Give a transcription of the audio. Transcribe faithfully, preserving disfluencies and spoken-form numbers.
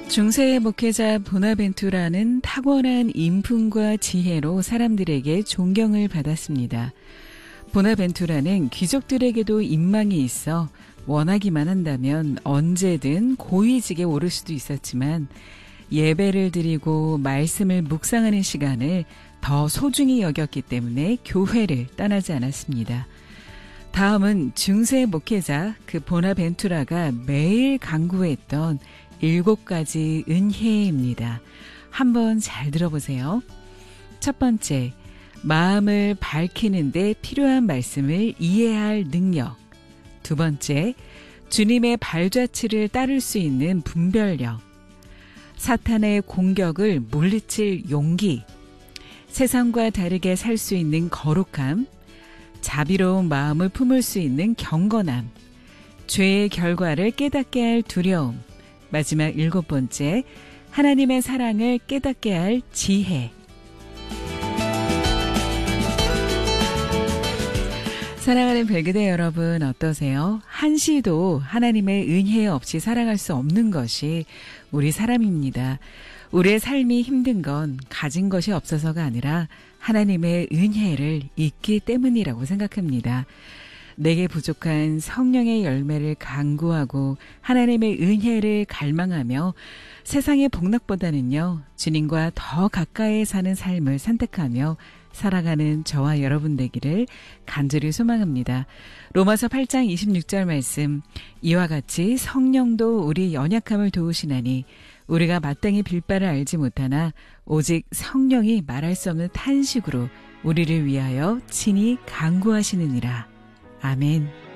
중세 목회자 보나벤투라는 타고난 인품과 지혜로 사람들에게 존경을 받았습니다. 보나벤투라는 귀족들에게도 인망이 있어 원하기만 한다면 언제든 고위직에 오를 수도 있었지만 예배를 드리고 말씀을 묵상하는 시간을 더 소중히 여겼기 때문에 교회를 떠나지 않았습니다. 다음은 중세 목회자 그 보나벤투라가 매일 강구했던 일곱 가지 은혜입니다. 한번 잘 들어보세요. 첫 번째, 마음을 밝히는 데 필요한 말씀을 이해할 능력. 두 번째, 주님의 발자취를 따를 수 있는 분별력. 사탄의 공격을 물리칠 용기. 세상과 다르게 살 수 있는 거룩함. 자비로운 마음을 품을 수 있는 경건함. 죄의 결과를 깨닫게 할 두려움. 마지막 일곱 번째, 하나님의 사랑을 깨닫게 할 지혜. 사랑하는 별그대 여러분 어떠세요? 한시도 하나님의 은혜 없이 살아갈 수 없는 것이 우리 사람입니다. 우리의 삶이 힘든 건 가진 것이 없어서가 아니라 하나님의 은혜를 잊기 때문이라고 생각합니다. 내게 부족한 성령의 열매를 간구하고 하나님의 은혜를 갈망하며 세상의 복락보다는요, 주님과 더 가까이 사는 삶을 선택하며 살아가는 저와 여러분 되기를 간절히 소망합니다. 로마서 팔 장 이십육 절 말씀, 이와 같이 성령도 우리 연약함을 도우시나니 우리가 마땅히 빌 바를 알지 못하나 오직 성령이 말할 수 없는 탄식으로 우리를 위하여 친히 간구하시느니라. 아멘.